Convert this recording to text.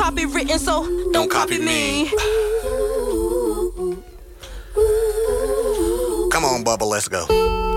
copywritten, so don't copy me. Come on, Bubba, let's go.